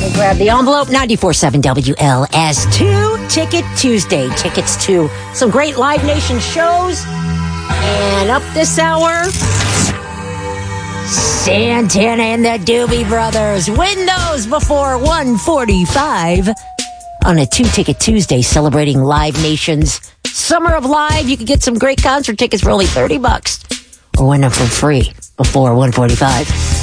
Grab the envelope. 94.7 WLS2 Ticket Tuesday. Tickets to some great Live Nation shows. And up this hour, Santana and the Doobie Brothers. Win those before 1:45 on a 2-Ticket Tuesday celebrating Live Nation's Summer of Live. You can get some great concert tickets for only $30 or win them for free before 1:45.